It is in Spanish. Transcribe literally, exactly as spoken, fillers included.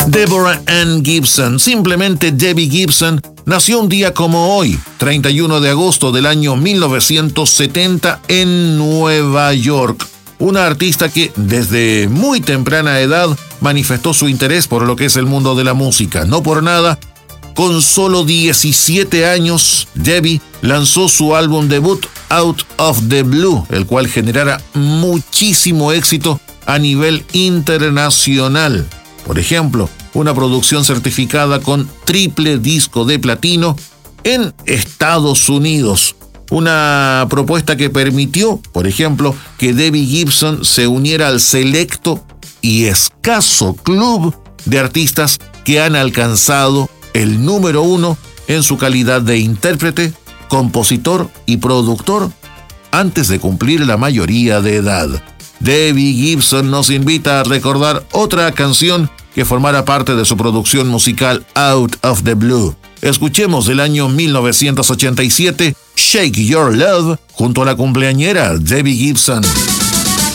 Deborah Ann Gibson, simplemente Debbie Gibson, nació un día como hoy, treinta y uno de agosto del año mil novecientos setenta en Nueva York. Una artista que desde muy temprana edad manifestó su interés por lo que es el mundo de la música. No por nada, con solo diecisiete años, Debbie lanzó su álbum debut Out of the Blue, el cual generara muchísimo éxito a nivel internacional. Por ejemplo, una producción certificada con triple disco de platino en Estados Unidos. Una propuesta que permitió, por ejemplo, que Debbie Gibson se uniera al selecto y escaso club de artistas que han alcanzado el número uno en su calidad de intérprete, compositor y productor antes de cumplir la mayoría de edad. Debbie Gibson nos invita a recordar otra canción que formara parte de su producción musical Out of the Blue. Escuchemos del año mil novecientos ochenta y siete, Shake Your Love, junto a la cumpleañera Debbie Gibson.